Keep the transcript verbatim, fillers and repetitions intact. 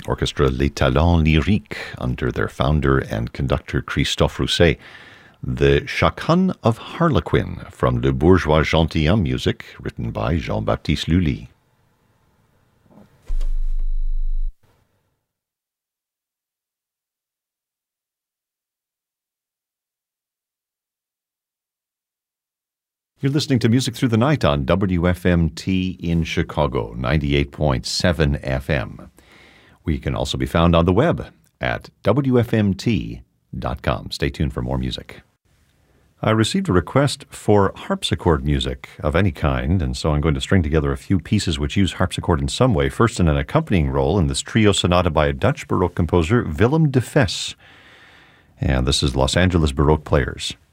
orchestra Les Talents Lyriques under their founder and conductor Christophe Rousset. The Chaconne of Harlequin from Le Bourgeois Gentilhomme music, written by Jean-Baptiste Lully. You're listening to Music Through the Night on W F M T in Chicago, ninety-eight point seven F M. We can also be found on the web at W F M T dot com. Stay tuned for more music. I received a request for harpsichord music of any kind, and so I'm going to string together a few pieces which use harpsichord in some way, first in an accompanying role in this trio sonata by a Dutch Baroque composer, Willem de Vess. And this is Los Angeles Baroque Players.